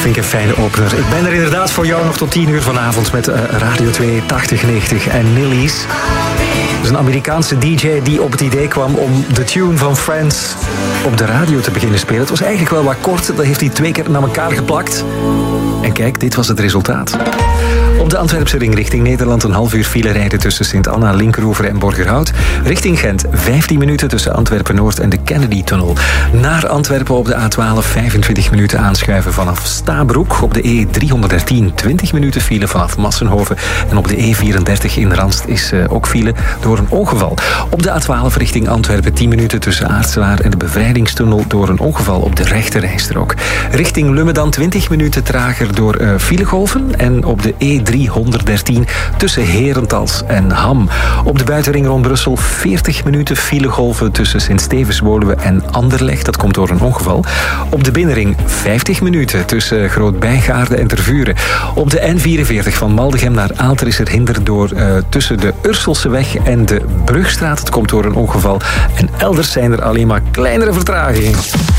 vind ik een fijne opener. Ik ben er inderdaad voor jou nog tot 10 uur vanavond met Radio 2 8090 en Nillies. Dat is een Amerikaanse DJ die op het idee kwam om de tune van Friends op de radio te beginnen spelen. Het was eigenlijk wel wat kort, dat heeft hij 2 keer naar elkaar geplakt. En kijk, dit was het resultaat. Op de Antwerpse ring richting Nederland een half uur file rijden tussen Sint-Anna, Linkeroever en Borgerhout. Richting Gent 15 minuten tussen Antwerpen-Noord en de Kennedy-tunnel. Naar Antwerpen op de A12 25 minuten aanschuiven vanaf Stabroek. Op de E313 20 minuten file vanaf Massenhoven. En op de E34 in Randst is ook file door een ongeval. Op de A12 richting Antwerpen 10 minuten tussen Aartselaar en de Bevrijdingstunnel door een ongeval op de rechterrijstrook. Richting Lummen dan 20 minuten trager door filegolven. En op de E313 tussen Herentals en Ham. Op de buitenring rond Brussel 40 minuten filegolven tussen Sint-Stevens-Woluwe en Anderlecht. Dat komt door een ongeval. Op de binnenring 50 minuten tussen Groot-Bijgaarde en Tervuren. Op de N44 van Maldegem naar Aalter is er hinder door tussen de Urselseweg en de Brugstraat. Het komt door een ongeval. En elders zijn er alleen maar kleinere vertragingen.